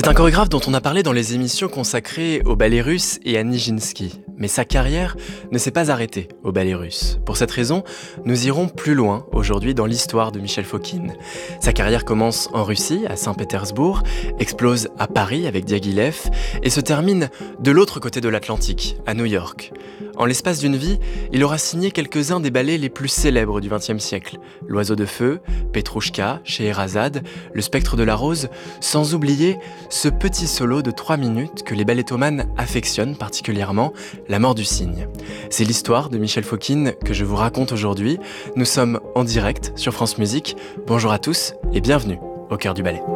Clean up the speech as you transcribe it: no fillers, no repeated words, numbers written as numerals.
C'est un chorégraphe dont on a parlé dans les émissions consacrées au ballet russe et à Nijinsky. Mais sa carrière ne s'est pas arrêtée au ballet russe. Pour cette raison, nous irons plus loin aujourd'hui dans l'histoire de Michel Fokine. Sa carrière commence en Russie, à Saint-Pétersbourg, explose à Paris avec Diaghilev et se termine de l'autre côté de l'Atlantique, à New York. En l'espace d'une vie, il aura signé quelques-uns des ballets les plus célèbres du XXe siècle. L'Oiseau de feu, Petrouchka, Scheherazade, Le Spectre de la Rose, sans oublier ce petit solo de 3 minutes que les ballettomanes affectionnent particulièrement, La mort du cygne. C'est l'histoire de Michel Fokine que je vous raconte aujourd'hui. Nous sommes en direct sur France Musique. Bonjour à tous et bienvenue au cœur du ballet.